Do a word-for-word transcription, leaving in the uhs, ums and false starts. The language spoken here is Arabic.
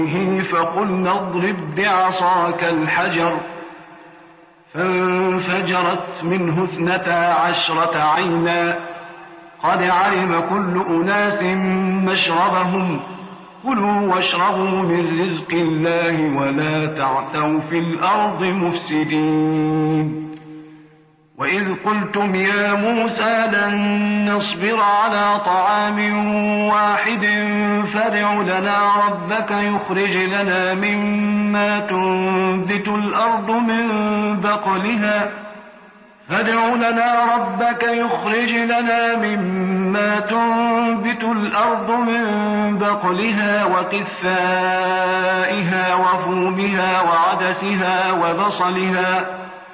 فقلنا اضرب بعصاك الحجر فانفجرت منه اثنتا عشرة عينا قد علم كل أناس مشربهم كلوا واشربوا من رزق الله ولا تعثوا في الأرض مفسدين. وإذ قلتم يا موسى لن نصبر على طعام واحد فادع لنا ربك يخرج لنا مما تنبت الأرض من بقلها فادع لنا ربك يخرج لنا مما تنبت الأرض من بقلها وقثائها وفومها وعدسها وبصلها